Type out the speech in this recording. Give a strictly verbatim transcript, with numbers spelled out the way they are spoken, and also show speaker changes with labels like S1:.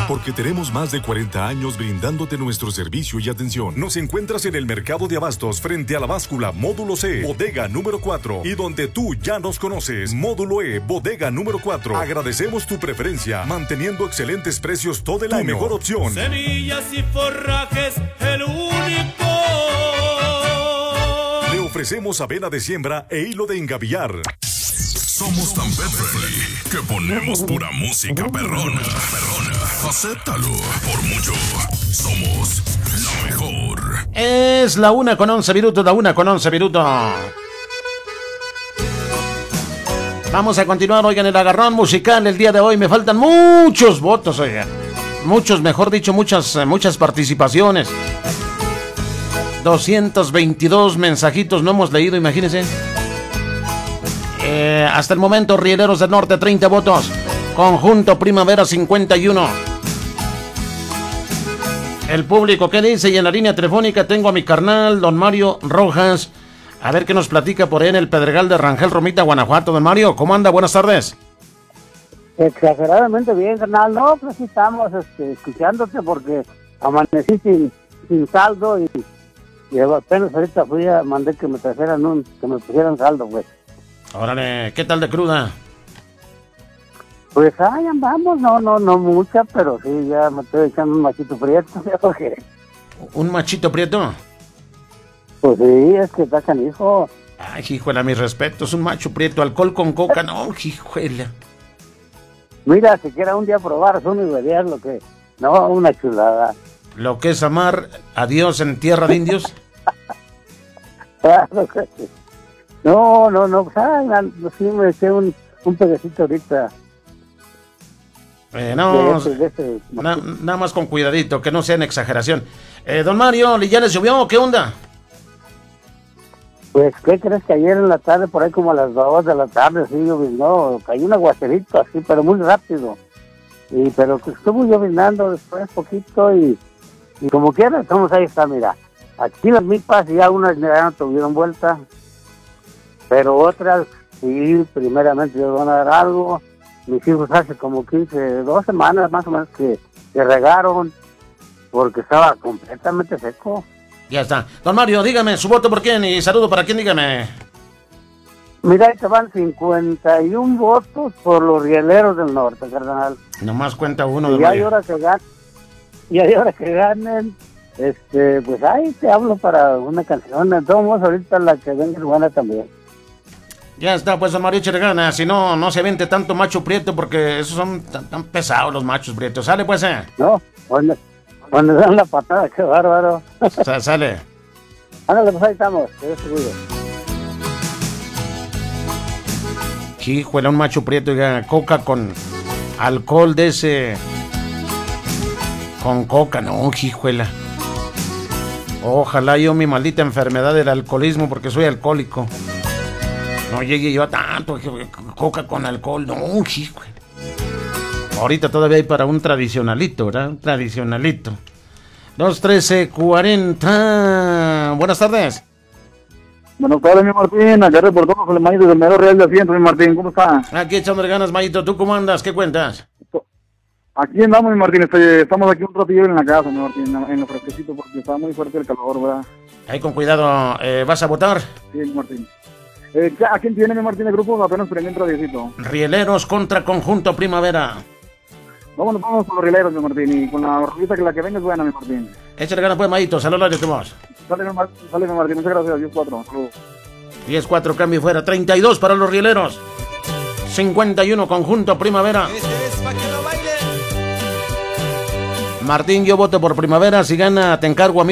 S1: Porque tenemos más de cuarenta años brindándote nuestro servicio y atención. Nos encuentras en el mercado de abastos frente a la báscula Módulo C, bodega número cuatro. Y donde tú ya nos conoces, Módulo E, bodega número cuatro. Agradecemos tu preferencia, manteniendo excelentes precios todo el año. Tu mejor opción.
S2: Semillas y forrajes, el único.
S1: Le ofrecemos avena de siembra e hilo de engavillar.
S3: Somos tan pet friendly que ponemos pura música perrona. Perrona. Acéptalo. Por mucho, somos la mejor.
S4: Es la una con once minutos, la una con once minutos. Vamos a continuar, oigan, el agarrón musical el día de hoy. Me faltan muchos votos, oigan. Muchos, mejor dicho, muchas, muchas participaciones. doscientos veintidós mensajitos no hemos leído, imagínense. Eh, hasta el momento, Rieleros del Norte, treinta votos. Conjunto Primavera, cincuenta y uno. El público, ¿qué dice? Y en la línea telefónica tengo a mi carnal, don Mario Rojas. A ver qué nos platica por ahí en el Pedregal de Rangel, Romita, Guanajuato. Don Mario, ¿cómo anda? Buenas tardes.
S5: Exageradamente bien, carnal. No, pues sí estamos este, escuchándote porque amanecí sin, sin saldo y, y apenas ahorita fui a mandé que me trajeran un, que me pusieran saldo, pues.
S4: Órale, ¿qué tal de cruda?
S5: Pues ahí andamos, no, no, no mucha, pero sí, ya me estoy echando un machito prieto, ya porque...
S4: ¿Un machito prieto?
S5: Pues sí, es que está canijo.
S4: Ay, hijuela, mis respetos, un macho prieto, alcohol con coca, no, hijuela.
S5: Mira, si quiera un día probar uno y verías lo que... No, una chulada.
S4: Lo que es amar a Dios en tierra de indios.
S5: Claro que sí. No, no, no, pues, ay, sí me eché un, un pedacito ahorita.
S4: Eh, no,
S5: de ese, de ese,
S4: na, nada más con cuidadito, que no sea en exageración. Eh, don Mario, ¿ya les llovió? ¿Qué onda?
S5: Pues, ¿qué crees que ayer en la tarde, por ahí como a las dos de la tarde, sí lloviznó, cayó un aguacerito así, pero muy rápido. Y pero que estuvo lloviznando después poquito y, y como quiera, estamos ahí está, mira. Aquí las milpas ya unas ya no tuvieron vuelta, pero otras sí, primeramente Dios van a dar algo. Mis hijos hace como quince, dos semanas más o menos que, que regaron porque estaba completamente seco.
S4: Ya está. Don Mario, dígame, ¿su voto por quién? Y saludo para quién, dígame.
S5: Mira, ahí te van cincuenta y uno votos por los Rieleros del Norte, carnal.
S4: Nomás cuenta uno,
S5: y
S4: don
S5: hay
S4: Mario.
S5: hora que ganen, y hay hora que ganen, este, pues ahí te hablo para una canción. De todos modos, ahorita la que venga es buena también.
S4: Ya está, pues don Mario, échale ganas. Si no, no se vente tanto macho prieto porque esos son tan, tan pesados los machos prietos. Sale, pues, eh.
S5: No, cuando, cuando dan la patada, qué bárbaro.
S4: Sa- sale.
S5: Ándale, pues ahí estamos, te seguro.
S4: Hijuela, un macho prieto, oiga, coca con alcohol de ese. Con coca, no, hijuela. Ojalá yo mi maldita enfermedad del alcoholismo porque soy alcohólico no llegue yo a tanto, coca con alcohol, no, hijuela. Ahorita todavía hay para un tradicionalito, ¿verdad? Un tradicionalito. dos trece cuarenta. Buenas tardes.
S6: Buenas tardes, mi Martín. Acá reportamos con el Mayito del Mero Real de Asiento, mi Martín. ¿Cómo está?
S4: Aquí echándole ganas, Mayito. ¿Tú cómo andas? ¿Qué cuentas?
S6: Aquí andamos, mi Martín. Estoy, estamos aquí un ratillo en la casa, mi Martín, en lo fresquecito, porque está muy fuerte el calor, ¿verdad?
S4: Ahí con cuidado. Eh, ¿Vas a votar?
S6: Sí, mi Martín. Eh, ¿A quién tiene, mi Martín, el grupo? Apenas prendí un radiocito.
S4: Rieleros contra Conjunto Primavera.
S6: Vámonos, vamos con los rieleros, mi Martín. Y con la rolita que la que venga es buena, mi Martín.
S4: Échale ganas, pues, Mayito. Saludos a tu voz.
S6: Sale, mi Martín. Sale, mi Martín. Muchas gracias. diez cuatro. Saludos.
S4: diez cuatro, cambio fuera. treinta y dos para los Rieleros. cincuenta y uno Conjunto Primavera. Martín, yo voto por Primavera. Si gana, te encargo a mí.